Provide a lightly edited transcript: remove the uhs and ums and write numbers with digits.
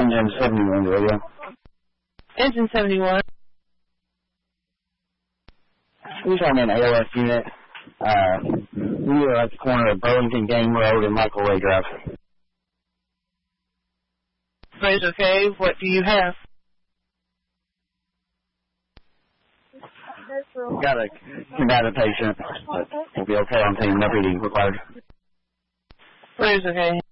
Engine 71, will you? Engine 71. We on an AOS unit. We are at the corner of Burlington Game Road and Michael Way Drive. Praise okay. What do you have? Got a combative patient, but we'll be okay on team. No reading required. Praise okay.